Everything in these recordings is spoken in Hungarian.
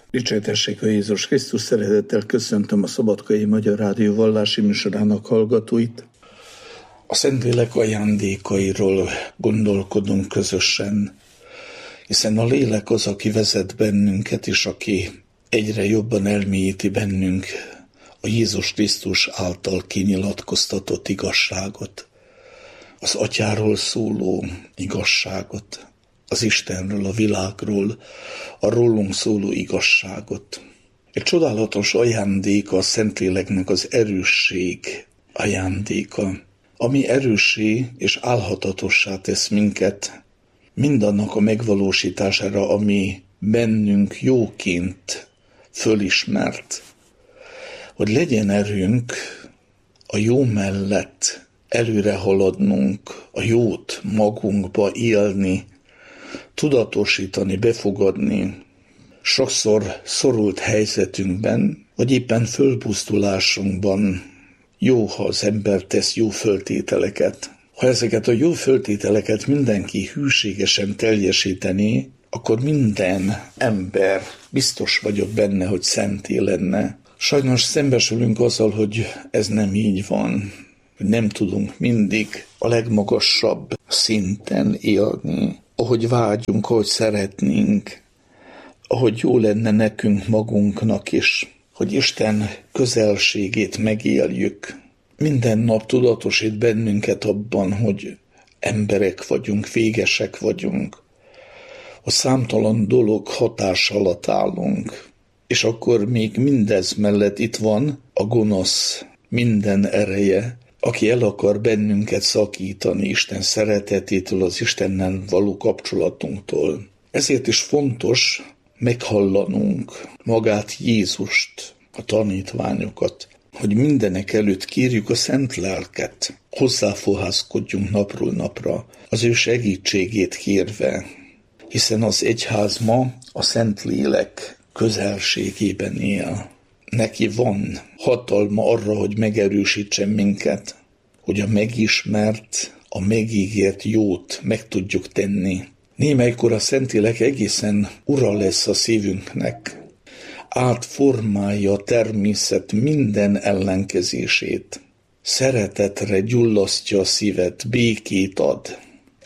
Dicsértessék a Jézus Krisztus, szeretettel köszöntöm a Szabadkai Magyar Rádió vallási műsorának hallgatóit. A Szentlélek ajándékairól gondolkodunk közösen, hiszen a lélek az, aki vezet bennünket, és aki egyre jobban elmélyíti bennünk a Jézus Krisztus által kinyilatkoztatott igazságot, az Atyáról szóló igazságot, az Istenről, a világról, a rólunk szóló igazságot. Egy csodálatos ajándéka a Szentléleknek az erősség ajándéka, ami erőssé és álhatatossá tesz minket mindannak a megvalósítására, ami bennünk jóként fölismert, hogy legyen erőnk a jó mellett előre haladnunk, a jót magunkba élni, tudatosítani, befogadni, sokszor szorult helyzetünkben, vagy éppen fölpusztulásunkban jó, ha az ember tesz jó föltételeket. Ha ezeket a jó föltételeket mindenki hűségesen teljesíteni, akkor minden ember, biztos vagyok benne, hogy szenté lenne. Sajnos szembesülünk azzal, hogy ez nem így van, hogy nem tudunk mindig a legmagasabb szinten élni, ahogy vágyunk, ahogy szeretnénk, ahogy jó lenne nekünk magunknak is, hogy Isten közelségét megéljük. Minden nap tudatosít bennünket abban, hogy emberek vagyunk, végesek vagyunk, a számtalan dolog hatás alatt állunk, és akkor még mindez mellett itt van a gonosz minden ereje, aki el akar bennünket szakítani Isten szeretetétől, az Istennel való kapcsolatunktól. Ezért is fontos meghallanunk magát Jézust, a tanítványokat, hogy mindenek előtt kérjük a Szent Lelket, hozzáfohászkodjunk napról napra, az ő segítségét kérve, hiszen az egyház ma a Szent Lélek közelségében él. Neki van hatalma arra, hogy megerősítsen minket, hogy a megismert, a megígért jót meg tudjuk tenni. Némelykor a Szentlélek egészen ura lesz a szívünknek, átformálja a természet minden ellenkezését, szeretetre gyullasztja a szívet, békét ad,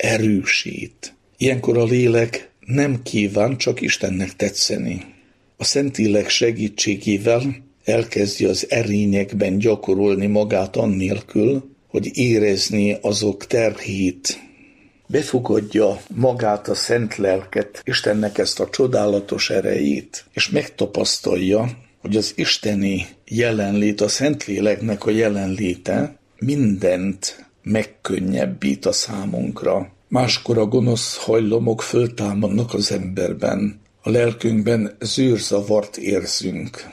erősít. Ilyenkor a lélek nem kíván csak Istennek tetszeni. A Szentlélek segítségével elkezdi az erényekben gyakorolni magát annélkül, hogy érezni azok terhét. Befogadja magát a Szent Lelket, Istennek ezt a csodálatos erejét, és megtapasztalja, hogy az isteni jelenlét, a Szentléleknek a jelenléte mindent megkönnyebbít a számunkra. Máskor a gonosz hajlamok föltámadnak az emberben, a lelkünkben zűrzavart érzünk.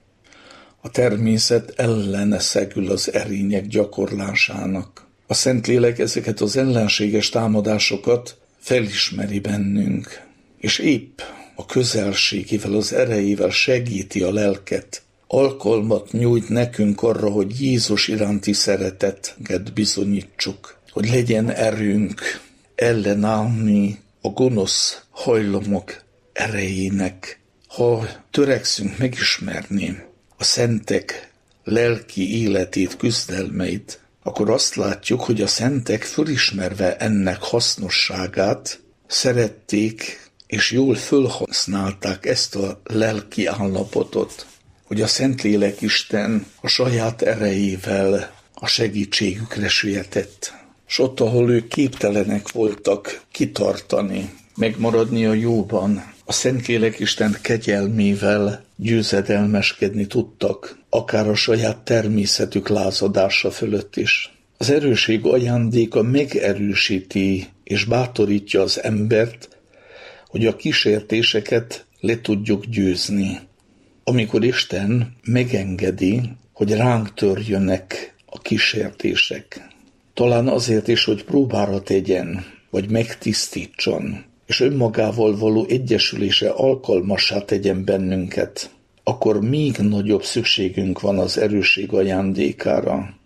A természet ellene szegül az erények gyakorlásának. A Szentlélek ezeket az ellenséges támadásokat felismeri bennünk, és épp a közelségével, az erejével segíti a lelket. Alkalmat nyújt nekünk arra, hogy Jézus iránti szeretetet bizonyítsuk, hogy legyen erőnk ellenállni a gonosz hajlamok erejének. Ha törekszünk megismerni a szentek lelki életét, küzdelmeit, akkor azt látjuk, hogy a szentek fölismerve ennek hasznosságát szerették és jól fölhasználták ezt a lelki állapotot, hogy a Szentlélek Isten a saját erejével a segítségükre sietett. S ott, ahol ők képtelenek voltak kitartani, megmaradni a jóban, a Szentlélek Isten kegyelmével győzedelmeskedni tudtak, akár a saját természetük lázadása fölött is. Az erősség ajándéka megerősíti és bátorítja az embert, hogy a kísértéseket le tudjuk győzni. Amikor Isten megengedi, hogy ránk törjönek a kísértések. Talán azért is, hogy próbára tegyen, vagy megtisztítson, és önmagával való egyesülése alkalmassá tegyen bennünket, akkor még nagyobb szükségünk van az erősség ajándékára.